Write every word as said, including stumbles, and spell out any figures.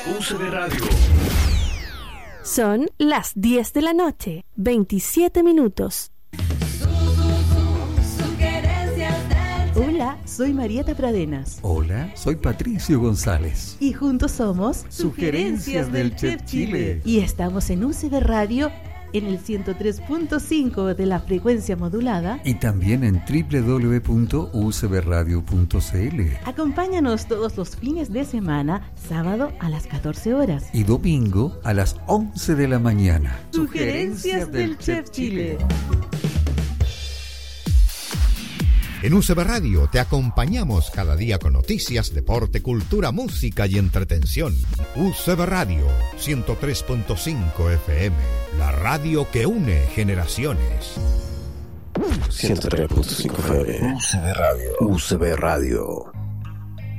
U C B Radio. Son las diez de la noche, veintisiete minutos. Hola, soy Marieta Pradenas. Hola, soy Patricio González. Y juntos somos Sugerencias del Chef Chile. Y estamos en U C B Radio en el ciento tres punto cinco de la frecuencia modulada. Y también en doble u doble u doble u punto u c b radio punto c l. Acompáñanos todos los fines de semana, sábado a las catorce horas. Y domingo a las once de la mañana. Sugerencias, Sugerencias del, del Chef Chile. Chile. En U C B Radio te acompañamos cada día con noticias, deporte, cultura, música y entretención. U C B Radio ciento tres punto cinco F M, la radio que une generaciones. ciento tres punto cinco F M. U C B Radio. U C B Radio.